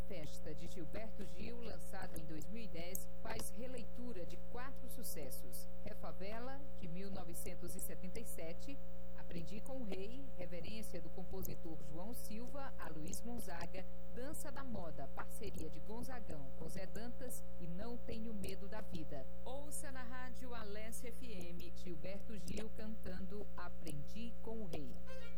Festa, de Gilberto Gil, lançado em 2010, faz releitura de 4 sucessos: Refavela, de 1977, Aprendi com o Rei, reverência do compositor João Silva a Luiz Gonzaga, Dança da Moda, parceria de Gonzagão com Zé Dantas, e Não Tenho Medo da Vida. Ouça na rádio Alesse FM, Gilberto Gil cantando Aprendi com o Rei.